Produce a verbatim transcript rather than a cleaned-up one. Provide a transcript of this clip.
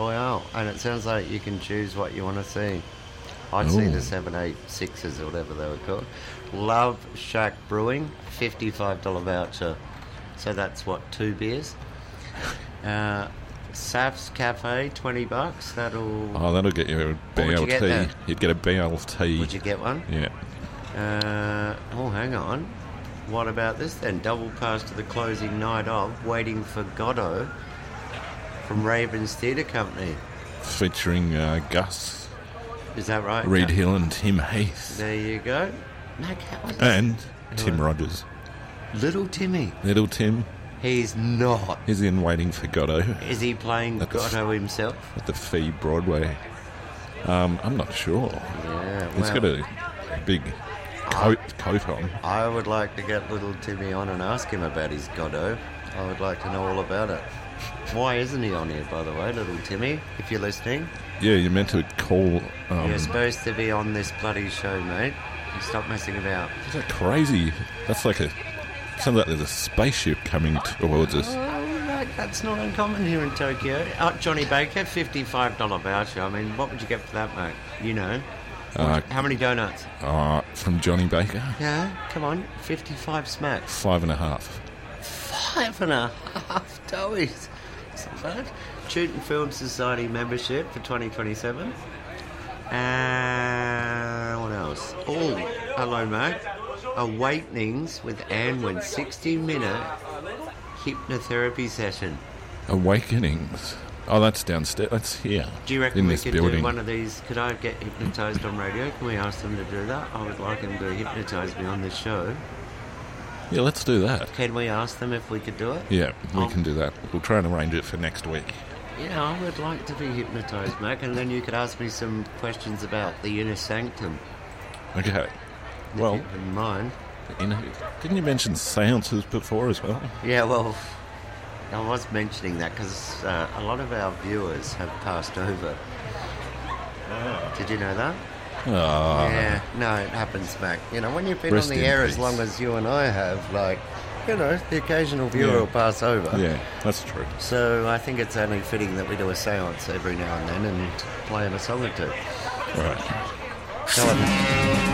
Wow, and it sounds like you can choose what you want to see. I'd see the seven eight sixes or whatever they were called. Love Shack Brewing, fifty-five dollars voucher. So that's what, two beers? Uh, Saf's Cafe, twenty bucks. That'll... Oh, that'll get you a B L T. You get there? You'd get a B L T. Would you get one? Yeah. Uh, oh, hang on. What about this then? Double pass to the closing night of Waiting for Godot from Ravens Theatre Company. Featuring uh, Gus. Is that right? Reed No. Hill and Tim Heath. There you go. Mac, how is And Tim Rogers. Little Timmy. Little Tim. He's not. He's in Waiting for Godot. Is he playing At the Godot himself? At the Fee Broadway. Um, I'm not sure. Yeah, He's well, got a big coat, coat on. I would like to get little Timmy on and ask him about his Godot. I would like to know all about it. Why isn't he on here, by the way, little Timmy, if you're listening? Yeah, you're meant to call... Um, You're supposed to be on this bloody show, mate. Stop messing about. Is that crazy? That's like a... Sounds like there's a spaceship coming towards us. Oh, that, that's not uncommon here in Tokyo. Oh, Johnny Baker, fifty-five dollars voucher. I mean, what would you get for that, mate? You know. Uh, How many donuts? Uh, from Johnny Baker? Yeah, come on. fifty-five smacks. Five and a half. Five and a half doughies. That's not bad. Chewton Film Society membership for twenty twenty-seven. And what else? Oh, hello, mate. Awakenings with Anwin, sixty minute hypnotherapy session. Awakenings. Oh, that's downstairs. That's here. Do you reckon in we this could building. do one of these? Could I get hypnotised on radio? Can we ask them to do that? I would like them to hypnotise me on this show. Yeah, let's do that. Can we ask them if we could do it? Yeah, we Oh. can do that. We'll try and arrange it for next week. Yeah, I would like to be hypnotised, Mac, and then you could ask me some questions about the inner sanctum. Okay. Well, Keep in mind. you know, didn't you mention seances before as well? Yeah, well, I was mentioning that because uh, a lot of our viewers have passed over. Did you know that? Ah, Yeah, no, it happens, Mac. You know, when you've been Rest on the in air peace. as long as you and I have, like, you know, the occasional viewer Yeah. will pass over. yeah, that's true. So I think it's only fitting that we do a seance every now and then and play him a song or two. All right. Go on.